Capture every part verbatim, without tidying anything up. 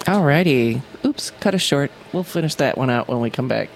Alrighty. Oops, cut us short. We'll finish that one out when we come back.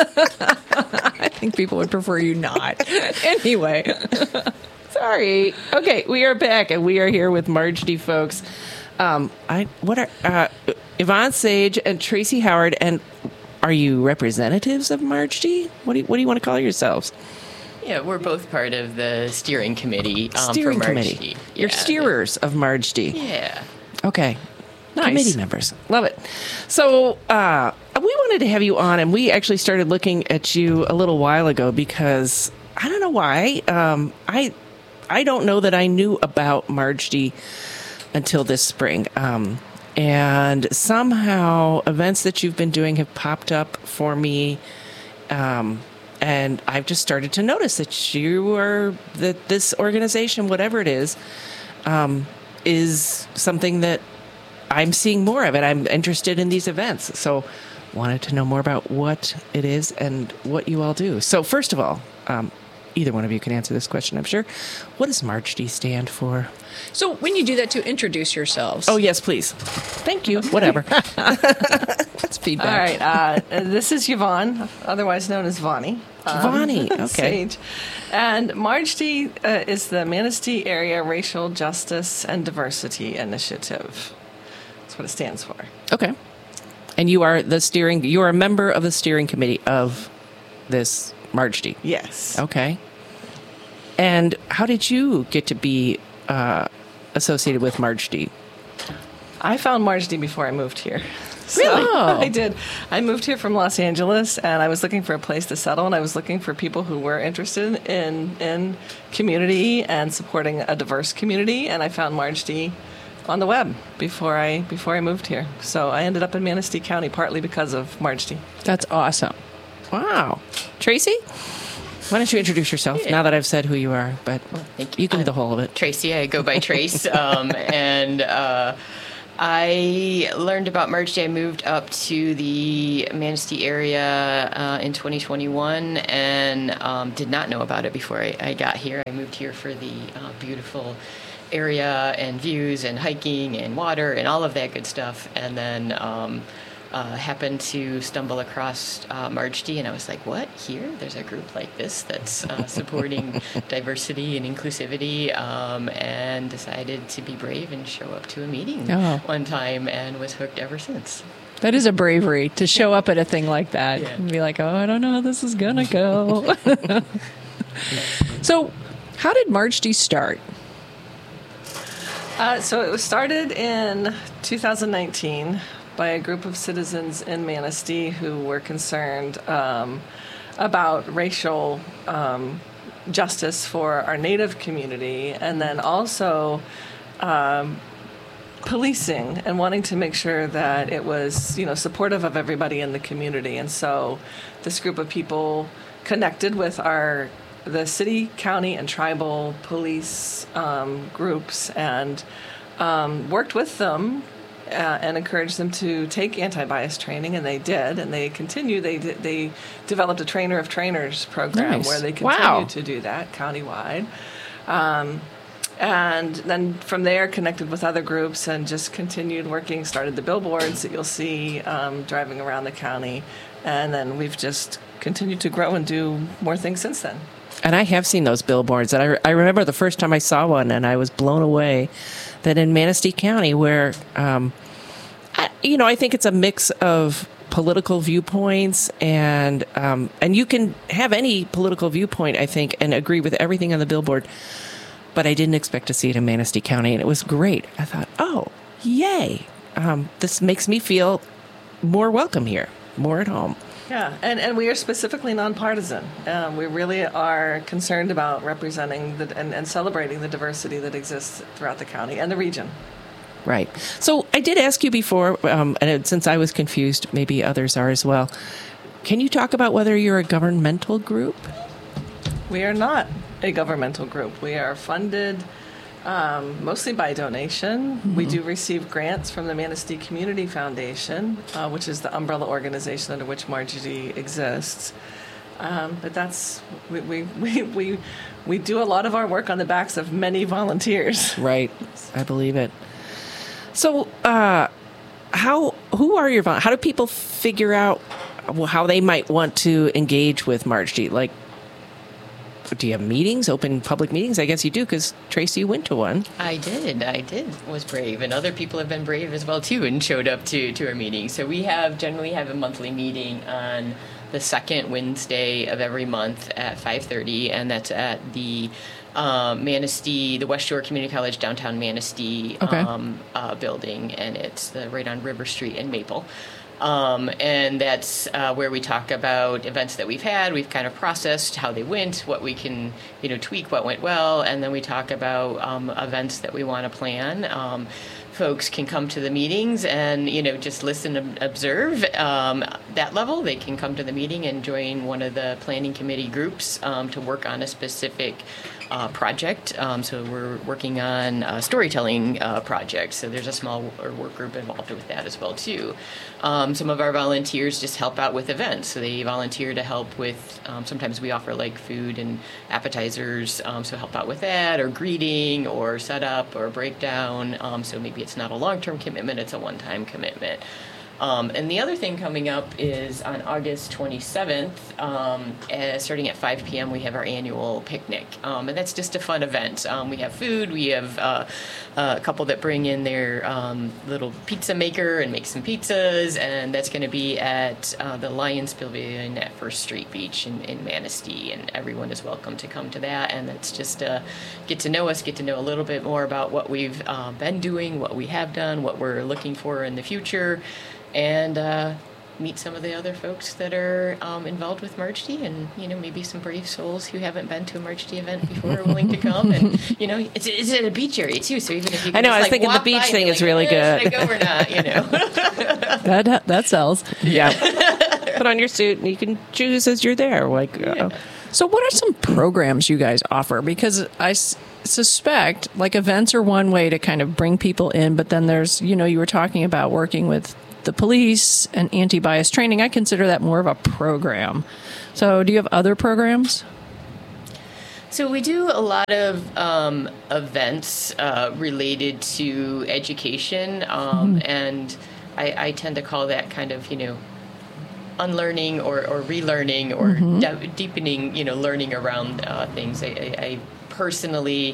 I think people would prefer you not. Anyway. Sorry. Okay, we are back, and we are here with Margedy, folks. Um, I what are uh, Yvonne Sage and Tracy Howard, and are you representatives of Margedy? What do you, what do you want to call yourselves? Yeah, we're both part of the steering committee. Um, Steering for committee. Margedy. You're Yeah, steerers of Margedy. Yeah. Okay. Nice. Committee members. Love it. So uh, we wanted to have you on, and we actually started looking at you a little while ago because I don't know why. Um, I I don't know that I knew about Margedy until this spring. Um, and somehow events that you've been doing have popped up for me. Um, and I've just started to notice that you are, that this organization, whatever it is, um, is something that I'm seeing more of it. I'm interested in these events. So wanted to know more about what it is and what you all do. So first of all, um, either one of you can answer this question, I'm sure. What does Margedy stand for? So when you do that, to introduce yourselves. Oh, yes, please. Thank you. Whatever. That's feedback. All right. Uh, this is Yvonne, otherwise known as Vonnie. Um, Vonnie, okay. Sage. And Margedy uh, is the Manistee Area Racial Justice and Diversity Initiative. That's what it stands for. Okay. And you are the steering, you are a member of the steering committee of this Margedy. Yes. Okay. And how did you get to be uh, associated with Margedy? I found Margedy before I moved here. So Really? Oh. I did. I moved here from Los Angeles, and I was looking for a place to settle, and I was looking for people who were interested in in community and supporting a diverse community, and I found Margedy on the web before I before I moved here. So I ended up in Manistee County partly because of Margedy. That's awesome. Wow. Tracy? Why don't you introduce yourself Yeah. now that I've said who you are, but Thank you. you can do I'm the whole of it. Tracy, I go by Trace. um, and uh, I learned about Margedy. I moved up to the Manistee area uh, in twenty twenty-one and um, did not know about it before I, I got here. I moved here for the uh, beautiful area and views and hiking and water and all of that good stuff. And then um, uh, happened to stumble across uh, Margedy, and I was like, what? Here? There's a group like this that's uh, supporting diversity and inclusivity, um, and decided to be brave and show up to a meeting Oh. one time and was hooked ever since. That is a bravery to show up at a thing like that Yeah. and be like, oh, I don't know how this is going to go. So how did Margedy start? Uh, so it was started in two thousand nineteen by a group of citizens in Manistee who were concerned um, about racial um, justice for our Native community, and then also um, policing and wanting to make sure that it was, you know, supportive of everybody in the community. And so this group of people connected with our the city, county, and tribal police um, groups and um, worked with them uh, and encouraged them to take anti-bias training, and they did, and they continue. They did, they developed a trainer of trainers program Nice. where they continue Wow. to do that countywide. Um, and then from there, connected with other groups and just continued working, started the billboards that you'll see um, driving around the county. And then we've just continued to grow and do more things since then. And I have seen those billboards. And I, I remember the first time I saw one, and I was blown away that in Manistee County, where, um, I, you know, I think it's a mix of political viewpoints, and um, and you can have any political viewpoint, I think, and agree with everything on the billboard. But I didn't expect to see it in Manistee County, and it was great. I thought, oh, yay. Um, this makes me feel more welcome here, more at home. Yeah, and, and we are specifically nonpartisan. Um, we really are concerned about representing the, and, and celebrating the diversity that exists throughout the county and the region. Right. So I did ask you before, um, and since I was confused, maybe others are as well. Can you talk about whether you're a governmental group? We are not a governmental group. We are funded um, mostly by donation. Mm-hmm. We do receive grants from the Manistee Community Foundation, uh, which is the umbrella organization under which Margedy exists. Um, but that's we, we, we, we, we do a lot of our work on the backs of many volunteers. Right. I believe it. So, uh, how who are your vol- how do people figure out how they might want to engage with MarchD? Like, do you have meetings, open public meetings? I guess you do, because Tracy went to one. I did. I did. Was brave, and other people have been brave as well too, and showed up to to our meetings. So we have generally have a monthly meeting on the second Wednesday of every month at five thirty, and that's at the um, Manistee, the West Shore Community College downtown Manistee Okay. um, uh, building, and it's the, right on River Street in Maple. Um, and that's uh, where we talk about events that we've had. We've kind of processed how they went, what we can, you know, tweak, what went well, and then we talk about um, events that we want to plan. Um, folks can come to the meetings and, you know, just listen and observe. Um, that level, they can come to the meeting and join one of the planning committee groups um, to work on a specific Uh, project. Um, so we're working on a storytelling uh, project. So there's a small work group involved with that as well too. Um, some of our volunteers just help out with events. So they volunteer to help with. Um, sometimes we offer like food and appetizers. Um, so help out with that, or greeting, or setup, or breakdown. Um, so maybe it's not a long-term commitment; it's a one-time commitment. Um, and the other thing coming up is on August twenty-seventh, um, uh, starting at five p.m., we have our annual picnic. Um, and that's just a fun event. Um, we have food. We have uh, a couple that bring in their um, little pizza maker and make some pizzas. And that's going to be at uh, the Lions Pavilion at First Street Beach in, in Manistee. And everyone is welcome to come to that. And it's just uh, get to know us, get to know a little bit more about what we've uh, been doing, what we have done, what we're looking for in the future. And uh, meet some of the other folks that are um, involved with MarchD, and you know, maybe some brave souls who haven't been to a MarchD event before are willing to come. And you know, it's, it's at a beach area too, so even if you can I know, just, I was like, thinking the walk beach by and thing be is like, really eh, good. should I go or not? You know, That that sells. Yeah. Put on your suit and you can choose as you're there. Like, uh, So what are some programs you guys offer? Because I s- suspect like events are one way to kind of bring people in, but then there's, you know, you were talking about working with the police and anti-bias training. I consider that more of a program. So do you have other programs? so we do a lot of um, events uh, related to education, um, and I, I tend to call that kind of, you know, unlearning or, or relearning or de- deepening, you know, learning around uh, things. I, I, I personally,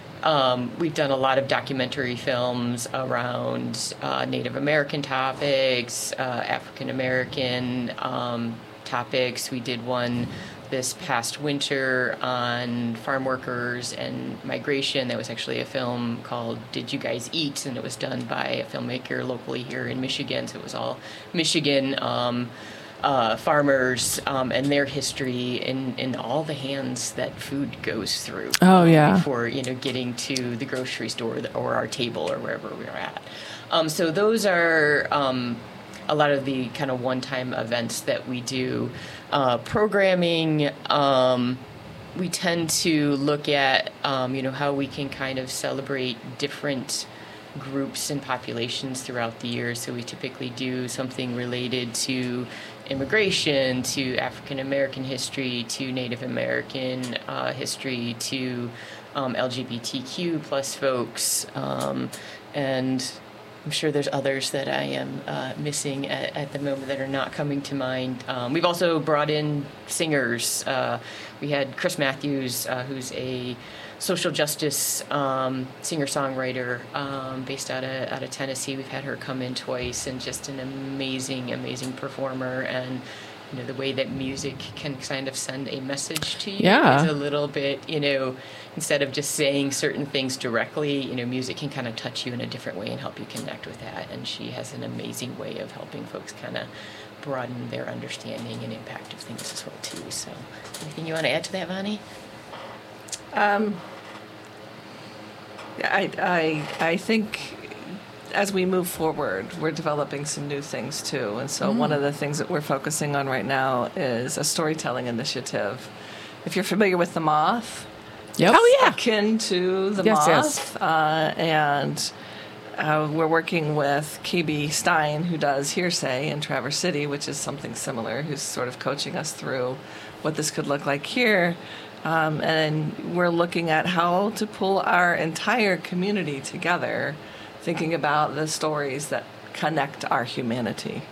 um, we've done a lot of documentary films around uh, Native American topics, uh, African American um, topics. We did one this past winter on farm workers and migration. That was actually a film called Did You Guys Eat? And it was done by a filmmaker locally here in Michigan. So it was all Michigan um, uh, farmers um, and their history and, and all the hands that food goes through. Oh, um, yeah. Before, you know, getting to the grocery store or our table or wherever we're at. Um, so those are um, a lot of the kind of one-time events that we do. Uh, programming, um, we tend to look at, um, you know, how we can kind of celebrate different groups and populations throughout the year. So we typically do something related to immigration, to African American history, to Native American uh, history, to um, L G B T Q plus folks, um, and I'm sure there's others that I am uh, missing at, at the moment that are not coming to mind. Um, we've also brought in singers. Uh, we had Chris Matthews, uh, who's a social justice um, singer-songwriter um, based out of out of Tennessee. We've had her come in twice, and just an amazing, amazing performer. And you know, the way that music can kind of send a message to you Yeah. is a little bit, you know, instead of just saying certain things directly, you know, music can kind of touch you in a different way and help you connect with that. And she has an amazing way of helping folks kind of broaden their understanding and impact of things as well, too. So anything you want to add to that, Vonnie? Um, I, I, I think as we move forward, we're developing some new things too. And so one of the things that we're focusing on right now is a storytelling initiative. If you're familiar with The Moth, Yep. Oh, yeah. akin to The Yes, Moth. yes. Uh, and uh, we're working with K B Stein, who does Hearsay in Traverse City, which is something similar, who's sort of coaching us through what this could look like here. Um, and we're looking at how to pull our entire community together, thinking about the stories that connect our humanity.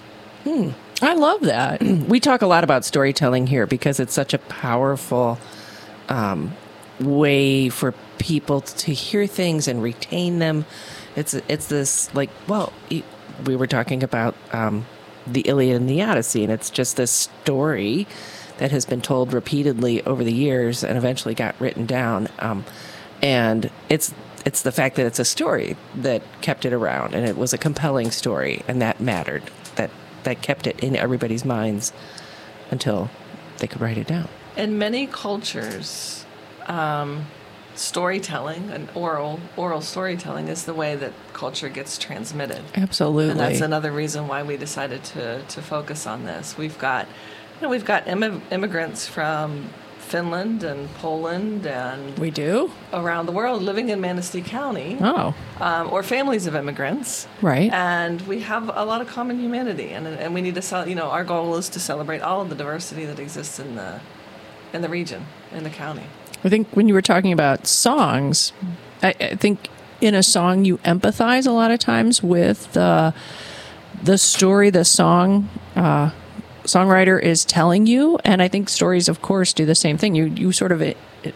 I love that. We talk a lot about storytelling here because it's such a powerful um, way for people to hear things and retain them. It's it's this like, well, y- we were talking about um, the Iliad and the Odyssey, and it's just this story that has been told repeatedly over the years and eventually got written down. Um, and it's it's the fact that it's a story that kept it around, and it was a compelling story, and that mattered. That that kept it in everybody's minds until they could write it down. In many cultures, um, storytelling and oral oral storytelling is the way that culture gets transmitted. Absolutely. And that's another reason why we decided to, to focus on this. We've got, you know, we've got immi- immigrants from Finland and Poland and we do? around the world living in Manistee County, Oh, um, or families of immigrants. right. And we have a lot of common humanity, and and we need to sell. You know, our goal is to celebrate all of the diversity that exists in the in the region, in the county. I think when you were talking about songs, I, I think in a song you empathize a lot of times with the the story the song uh, songwriter is telling you, and I think stories, of course, do the same thing. You you sort of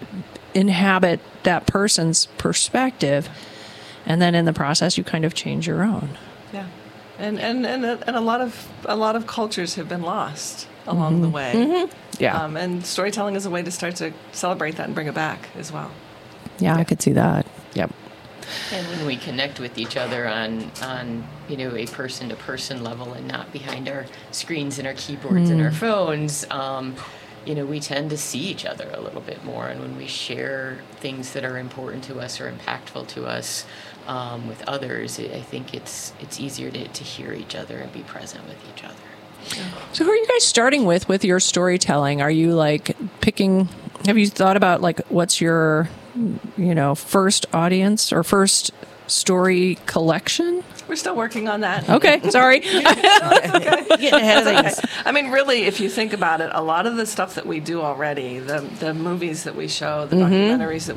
inhabit that person's perspective, and then in the process, you kind of change your own. Yeah, and and and a, and a lot of a lot of cultures have been lost along the way. Yeah. Um, and storytelling is a way to start to celebrate that and bring it back as well. Yeah, I could see that. Yep. And when we connect with each other on, on you know, a person-to-person level and not behind our screens and our keyboards and our phones, um, you know, we tend to see each other a little bit more. And when we share things that are important to us or impactful to us um, with others, I think it's it's easier to, to hear each other and be present with each other. So who are you guys starting with with your storytelling? Are you like picking, have you thought about like what's your, you know, first audience or first story collection? We're still working on that. Okay, sorry. Getting ahead of things. I mean, really, if you think about it, a lot of the stuff that we do already, the the movies that we show, the documentaries that